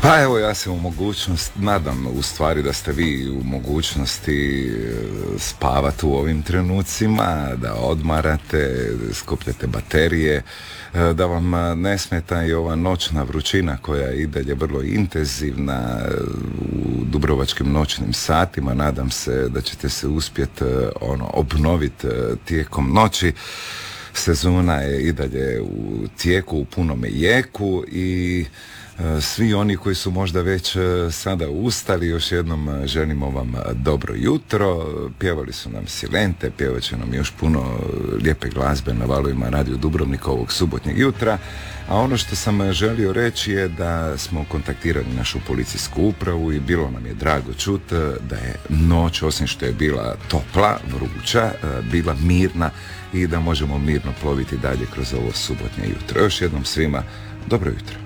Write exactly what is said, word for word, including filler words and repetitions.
Pa evo, ja se u mogućnost, nadam u stvari da ste vi u mogućnosti spavati u ovim trenucima, da odmarate, skupljate baterije, da vam ne smeta i ova noćna vrućina koja je i dalje vrlo intenzivna u dubrovačkim noćnim satima. Nadam se da ćete se uspjeti ono, obnoviti tijekom noći. Sezona je i dalje u tijeku, u punome jeku i svi oni koji su možda već sada ustali, još jednom želimo vam dobro jutro. Pjevali su nam Silente, pjevat će nam još puno lijepe glazbe na valovima Radio Dubrovnika ovog subotnjeg jutra. A ono što sam želio reći je da smo kontaktirali našu policijsku upravu i bilo nam je drago čuti da je noć, osim što je bila topla, vruća, bila mirna i da možemo mirno ploviti dalje kroz ovo subotnje jutro. Još jednom svima dobro jutro.